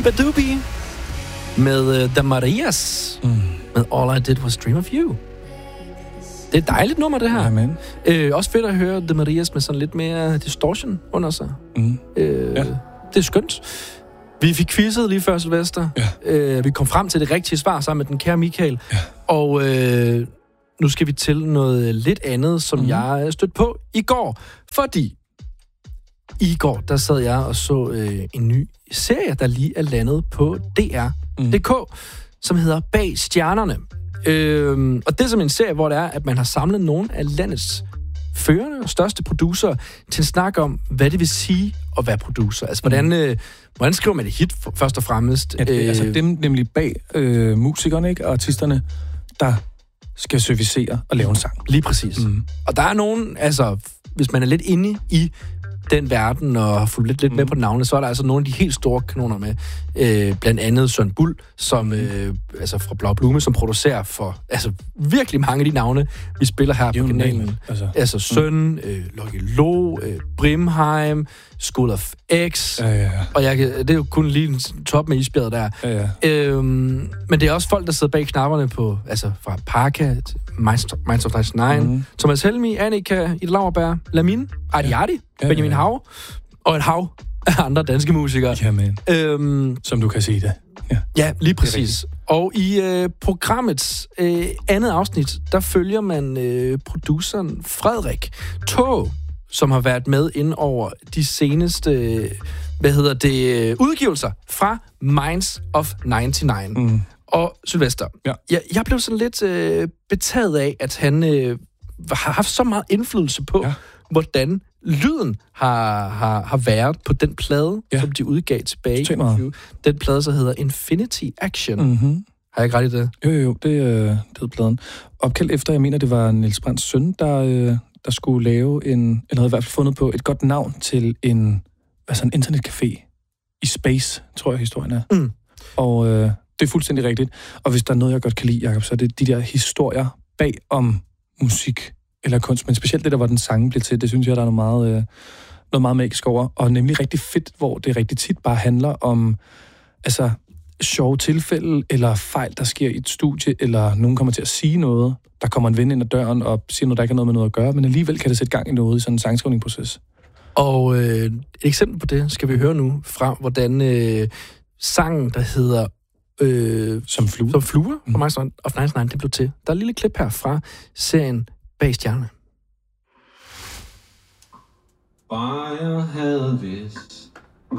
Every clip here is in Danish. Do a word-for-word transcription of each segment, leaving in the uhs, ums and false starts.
Doobie med uh, The Marias. Mm. Med All I Did Was Dream of You. Det er et dejligt nummer, det her. Amen. Øh, også fedt at høre The Marias med sådan lidt mere distortion under sig. Mm. Øh, ja. Det er skønt. Vi fik quizzet lige før, Sylvester. Ja. Øh, vi kom frem til det rigtige svar sammen med den kære Michael. Ja. Og øh, nu skal vi til noget lidt andet, som mm. jeg stødte på i går. Fordi i går, der sad jeg og så øh, en ny serie, der lige er landet på D R punktum d k, mm. som hedder Bag Stjernerne. Øh, og det er som en serie, hvor det er, at man har samlet nogle af landets førende og største producer til at snakke om, hvad det vil sige at være producer. Altså, hvordan, øh, hvordan skriver man et hit, først og fremmest? Ja, det, øh, altså dem nemlig bag øh, musikerne, ikke, og artisterne, der skal servicere og lave en sang. Lige præcis. Mm. Og der er nogen, altså, hvis man er lidt inde i den verden og har fulgt lidt, lidt mm. med på navne, så er der altså nogle af de helt store kanoner med. Øh, blandt andet Søren Bull, som øh, altså fra Blau Blume, som producerer for altså virkelig mange af de navne, vi spiller her på kanalen. Altså, altså Søn, mm. øh, Lokke Lo, øh, Brimheim, School of X, ja, ja, ja. Og jeg, det er jo kun lige en top med isbjerget der. Ja, ja. Øhm, men det er også folk, der sidder bag knapperne på, altså fra Parka, Minds of nioghalvfems, mm. Thomas Helmi, Annika, Ida Lauerberg, Lamin, Adi Adi, ja, Benjamin ja, ja. Hav, og et hav af andre danske musikere. Jamen, øhm, som du kan se det. Ja, ja lige præcis. Og i øh, programmets øh, andet afsnit, der følger man øh, produceren Frederik Tog, som har været med ind over de seneste, hvad hedder det, udgivelser fra Minds of nioghalvfems. Mm. Og Sylvester, ja. jeg, jeg blev sådan lidt øh, betaget af, at han øh, har haft så meget indflydelse på, ja. hvordan lyden har, har, har været på den plade, ja. som de udgav tilbage i tyve. Den plade, så hedder Infinity Action. Mm-hmm. Har jeg ikke ret i det? Jo, jo, jo. Det, øh, det hed pladen. Opkaldt efter, jeg mener, det var Niels Brandts søn, der... Øh der skulle lave en, eller havde i hvert fald fundet på et godt navn til en, altså en internetcafé i space, tror jeg, historien er. Mm. Og øh, det er fuldstændig rigtigt. Og hvis der er noget, jeg godt kan lide, Jacob, så er det de der historier bag om musik eller kunst, men specielt det der, hvor den sange blev til, det synes jeg, der er noget meget, øh, noget meget magisk over. Og nemlig rigtig fedt, hvor det rigtig tit bare handler om, altså, sjove tilfælde, eller fejl, der sker i et studie, eller nogen kommer til at sige noget, der kommer en ven ind ad døren og siger noget, der ikke har noget med noget at gøre, men alligevel kan det sætte gang i noget i sådan en sangskrivningsproces. Og øh, et eksempel på det skal vi høre nu fra, hvordan øh, sangen, der hedder øh, Som fluer, Som fluer mm. fra Minds of nioghalvfems, det blev til. Der er et lille klip her fra serien Bag Stjernerne. Bare jeg havde vidst,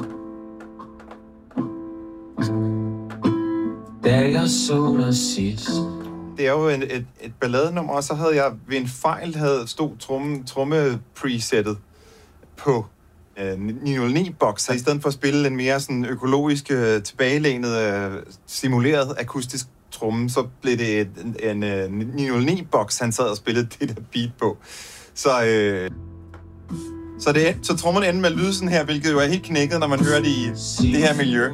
da jeg så dig sidst. Det er jo et, et, et balladenummer, og så havde jeg ved en fejl havde stod tromme, tromme presettet på øh, ni nul ni-boks, så i stedet for at spille en mere sådan økologisk, øh, tilbagelænet, øh, simuleret akustisk tromme, så blev det et, en, en, en ni nul ni-boks, han sad og spillede det der beat på. Så, øh, så, det, så trommerne endte med at lyde sådan her, hvilket jo er helt knækket, når man hører det i det her miljø.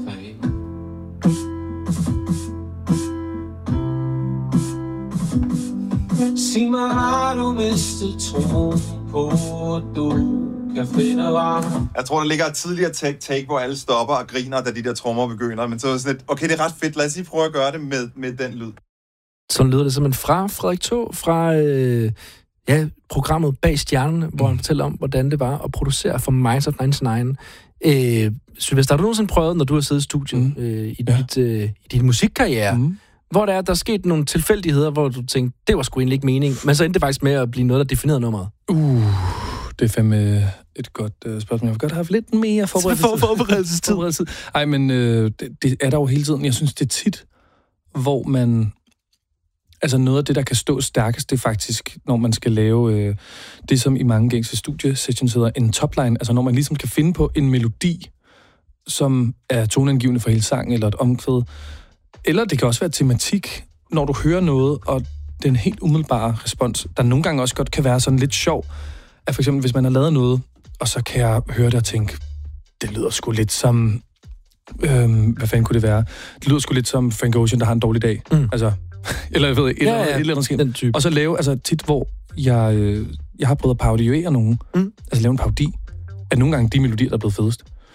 Sig mig, har du mistet tro på, at du kan finde varme? Jeg tror, der ligger et tidligere take, take, hvor alle stopper og griner, da de der trommer begynder. Men så er det sådan lidt, okay, det er ret fedt. Lad os lige prøve at gøre det med, med den lyd. Sådan lyder det simpelthen fra Frederik Tog, fra øh, ja, programmet Bag Stjernerne, hvor han fortæller om, hvordan det var at producere for Minds of nioghalvfems. Øh, Sylvester, har du nogensinde prøvet, når du har siddet i studiet mm. øh, i, ja. dit, øh, i din musikkarriere, mm. hvor der er, der er sket nogle tilfældigheder, hvor du tænkte, det var sgu egentlig ikke mening, men så endte det faktisk med at blive noget, der definerede nummeret? Uh, det er fandme et godt uh, spørgsmål. Jeg vil godt have lidt mere forberedelsestid. For forberedelsestid. forberedelsestid. Ej, men øh, det, det er der jo hele tiden. Jeg synes, det er tit, hvor man... Altså noget af det, der kan stå stærkest, det er faktisk, når man skal lave øh, det, som i mange gængse studiesessions hedder en topline. Altså når man ligesom kan finde på en melodi, som er toneangivende for hele sangen, eller et omkvæd. Eller det kan også være tematik, når du hører noget, og det er en helt umiddelbar respons, der nogle gange også godt kan være sådan lidt sjov. At for eksempel, hvis man har lavet noget, og så kan jeg høre det og tænke, det lyder sgu lidt som... Øhm, hvad fanden kunne det være? Det lyder sgu lidt som Frank Ocean, der har en dårlig dag. Mm. Altså... Eller jeg ved ikke, et, ja, ja. et eller andet skidt. Og så lave, altså tit, hvor jeg, øh, jeg har prøvet at parodiere nogen, mm. altså lave en parodi, at nogle gange de melodier, der er blevet fedest.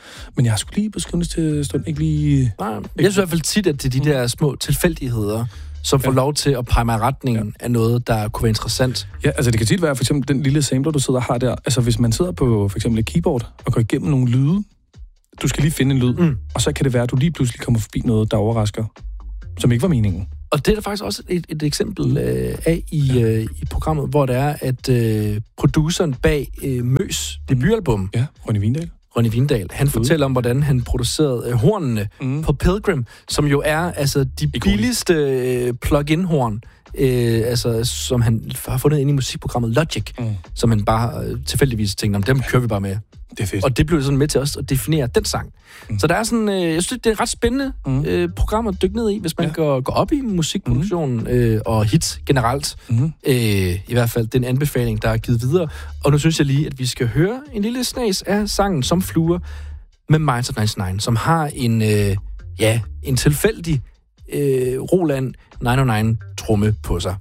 Men jeg har sgu lige på skrivende stund ikke lige... Nej, jeg synes i hvert fald tit, at det er de der små tilfældigheder, som får ja. lov til at pege mig i retningen ja. af noget, der kunne være interessant. Ja, altså det kan tit være for eksempel den lille sampler, du sidder og har der. Altså hvis man sidder på for eksempel et keyboard og går igennem nogle lyde, du skal lige finde en lyd, mm. og så kan det være, at du lige pludselig kommer forbi noget, der overrasker, som ikke var meningen. Og det er der faktisk også et, et eksempel øh, af i, ja. øh, i programmet, hvor det er, at øh, produceren bag øh, Møs debutalbum, ja, Ronny Vindal, Ronny Vindal, han fortæller om, hvordan han producerede øh, hornene mm. på Pilgrim, som jo er altså de Ikonisk. billigste øh, plug-in-horn, øh, altså, som han har fundet inde i musikprogrammet Logic, mm. som han bare øh, tilfældigvis tænkte, om dem kører vi bare med. Det er fedt. Og det blev sådan med til også at definere den sang. Mm. Så der er sådan, øh, jeg synes, det er et ret spændende mm. øh, program at dykke ned i, hvis man ja. går, går op i musikproduktionen mm. øh, og hits generelt. Mm. Øh, I hvert fald den anbefaling, der er givet videre. Og nu synes jeg lige, at vi skal høre en lille snas af sangen Som fluer med Minds of nioghalvfems, som har en, øh, ja, en tilfældig øh, Roland nioghalvfems tromme på sig.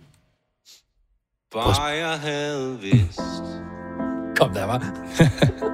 Bare jeg havde vidst. Kom der, var.